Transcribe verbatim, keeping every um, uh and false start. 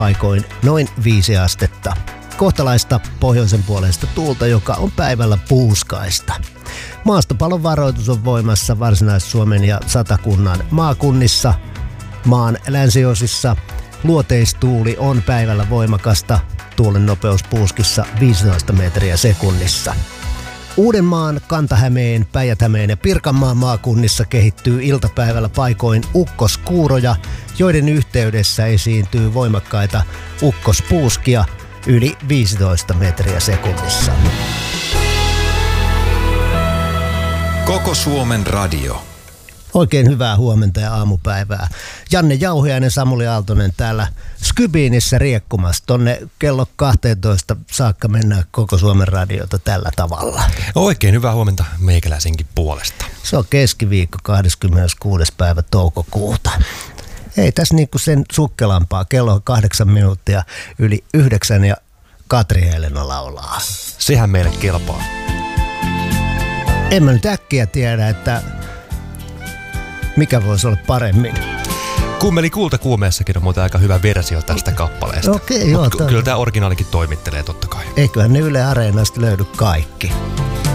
paikoin noin viisi astetta. Kohtalaista pohjoisen puolesta tuulta, joka on päivällä puuskaista. Maastopalon varoitus on voimassa Varsinais-Suomen ja Satakunnan maakunnissa. Maan länsiosissa luoteistuuli on päivällä voimakasta. Tuulen nopeus puuskissa viisitoista metriä sekunnissa. Uudenmaan, Kanta-Hämeen, Päijät-Hämeen ja Pirkanmaan maakunnissa kehittyy iltapäivällä paikoin ukkoskuuroja, joiden yhteydessä esiintyy voimakkaita ukkospuuskia yli viisitoista metriä sekunnissa. Koko Suomen radio. Oikein hyvää huomenta ja aamupäivää. Janne Jauhiainen, Samuli Aaltonen täällä Skybiinissä riekkumassa. Tonne kello kaksitoista saakka mennään Koko Suomen radiota tällä tavalla. Oikein hyvää huomenta meikäläisenkin puolesta. Se on keskiviikko kahdeskymmeneskuudes päivä toukokuuta. Ei tässä niinku sen sukkelampaa. Kello on kahdeksan minuuttia yli yhdeksän ja Katri Helena laulaa. Sehän meille kelpaa. En mä nyt äkkiä tiedä, että mikä voisi olla paremmin. Kummeli kultakuumeessakin on muuten aika hyvä versio tästä kappaleesta. Okei, joo. Mut kyllä tämä originaalikin toimittelee totta kai. Eiköhän ne Yle Areenasta löydy kaikki.